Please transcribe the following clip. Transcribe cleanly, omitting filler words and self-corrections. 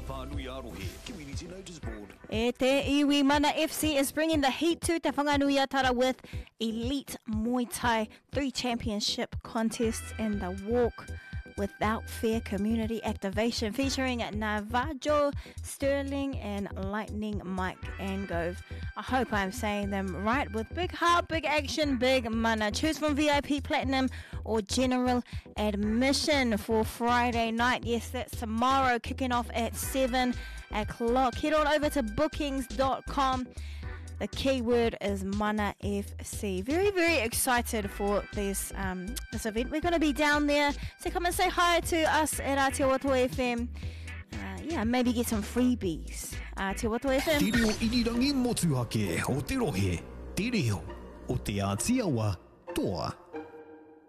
Community Notice Board. E te iwi mana FC is bringing the heat to Te Whanganui-a-Tara with Elite Muay Thai 3 championship contests and the Walk Without Fear community activation featuring Navajo Sterling and Lightning Mike Angove. I hope I'm saying them right, with big heart, big action, big mana. Choose from VIP, Platinum or General admission for Friday night. Yes, that's tomorrow, kicking off at 7 o'clock. Head on over to bookings.com. The keyword is Mana FC. Very, very excited for this event. We're going to be down there, so come and say hi to us at Te Watu FM. Maybe get some freebies. Te Watu FM. Te reo irirangi motuhake o te rohe. Te reo o te Ātiawa toa.